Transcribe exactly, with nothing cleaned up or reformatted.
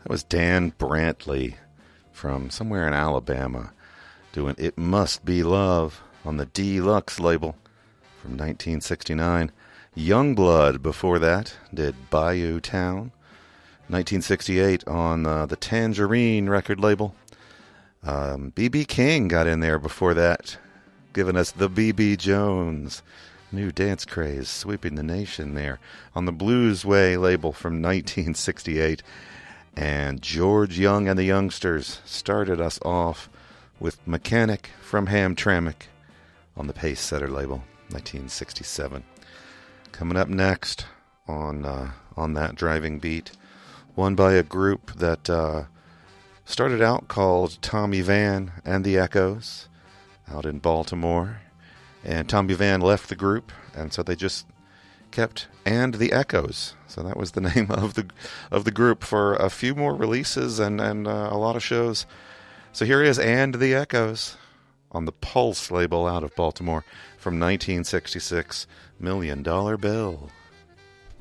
That was Dan Brantley from somewhere in Alabama doing It Must Be Love on the Deluxe label from nineteen sixty-nine. Youngblood before that did Bayou Town. nineteen sixty-eight on uh, the Tangerine record label. Um, B B King got in there before that, giving us the B B Jones. New dance craze sweeping the nation there on the Bluesway label from nineteen sixty-eight. And George Young and the Youngsters started us off with Mechanic from Hamtramck on the Pace Setter label, nineteen sixty-seven. Coming up next on uh, on that driving beat, one by a group that uh, started out called Tommy Van and the Echoes out in Baltimore. And Tommy Van left the group, and so they just kept And the Echoes. So that was the name of the of the group for a few more releases and, and uh, a lot of shows. So here is And the Echoes on the Pulse label out of Baltimore from nineteen sixty-six, Million Dollar Bill.